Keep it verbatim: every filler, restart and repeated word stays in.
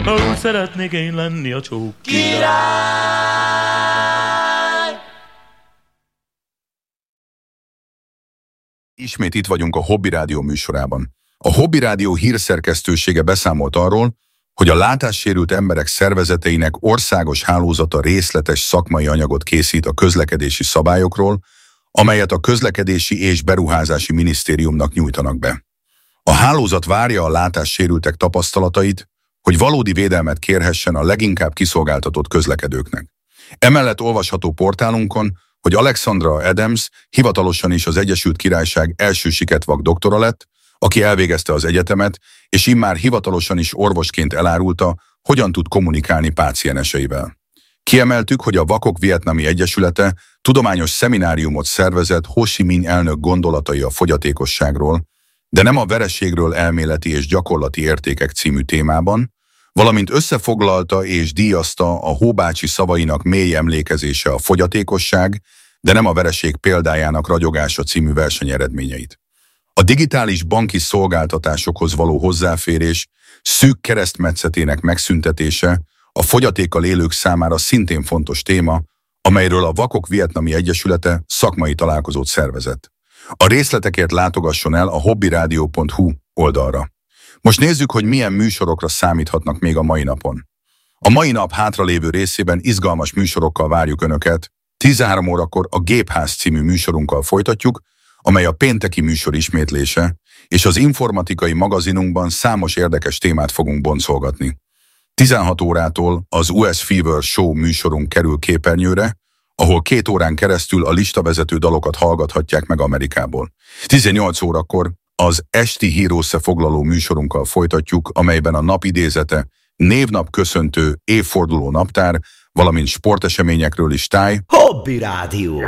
Úgy szeretnék én lenni a csók király. Ismét itt vagyunk a Hobby Rádió műsorában. A Hobby Rádió hírszerkesztősége beszámolt arról, hogy a látássérült emberek szervezeteinek országos hálózata részletes szakmai anyagot készít a közlekedési szabályokról, amelyet a Közlekedési és Beruházási Minisztériumnak nyújtanak be. A hálózat várja a látássérültek tapasztalatait, hogy valódi védelmet kérhessen a leginkább kiszolgáltatott közlekedőknek. Emellett olvasható portálunkon, hogy Alexandra Adams hivatalosan is az Egyesült Királyság első siketvak doktora lett, aki elvégezte az egyetemet, és immár hivatalosan is orvosként elárulta, hogyan tud kommunikálni pácienseivel. Kiemeltük, hogy a Vakok Vietnami Egyesülete tudományos szemináriumot szervezett Ho Chi Minh elnök gondolatai a fogyatékosságról, de nem a vereségről elméleti és gyakorlati értékek című témában, valamint összefoglalta és díjazta a Hó bácsi szavainak mély emlékezése a fogyatékosság, de nem a vereség példájának ragyogása című verseny eredményeit. A digitális banki szolgáltatásokhoz való hozzáférés szűk keresztmetszetének megszüntetése a fogyatékkal élők számára szintén fontos téma, amelyről a Vakok Vietnami Egyesülete szakmai találkozót szervezett. A részletekért látogasson el a hobbyradio pont hu oldalra. Most nézzük, hogy milyen műsorokra számíthatnak még a mai napon. A mai nap hátralévő részében izgalmas műsorokkal várjuk Önöket. tizenhárom órakor a Gépház című műsorunkkal folytatjuk, amely a pénteki műsor ismétlése, és az informatikai magazinunkban számos érdekes témát fogunk boncolgatni. tizenhat órától az u es Fever Show műsorunk kerül képernyőre, ahol két órán keresztül a listavezető dalokat hallgathatják meg Amerikából. tizennyolc órakor az esti hírösszefoglaló műsorunkkal folytatjuk, amelyben a nap idézete, névnap köszöntő, évforduló naptár, valamint sporteseményekről is táj. Hobby Rádió!